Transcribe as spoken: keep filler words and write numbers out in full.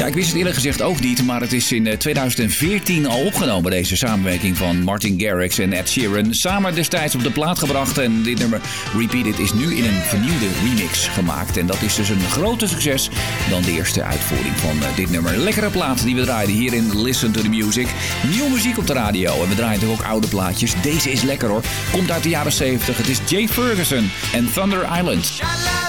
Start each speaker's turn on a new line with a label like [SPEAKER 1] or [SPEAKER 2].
[SPEAKER 1] ik wist het eerlijk gezegd ook niet, maar het is in twintig veertien al opgenomen, deze samenwerking van Martin Garrix en Ed Sheeran. Samen destijds op de plaat gebracht en dit nummer Repeated is nu in een vernieuwde remix gemaakt. En dat is dus een groter succes dan de eerste uitvoering van dit nummer. Lekkere plaat die we draaiden hier in Listen to the Music. Nieuw muziek op de radio en we draaien natuurlijk ook oude plaatjes. Deze is lekker hoor, komt uit de jaren zeventig. Het is Jay Ferguson en Thunder Island.